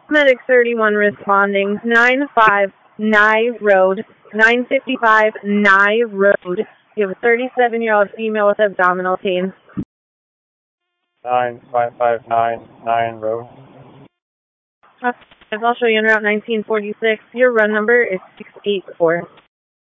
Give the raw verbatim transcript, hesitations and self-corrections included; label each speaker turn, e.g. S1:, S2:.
S1: Medic thirty-one responding, nine five Nye Road, nine fifty-five Nye Road. You have a thirty-seven-year-old female with abdominal pain.
S2: nine five five nine Nye Road.
S1: I'll show you in Route nineteen forty-six. Your run number is six eight four.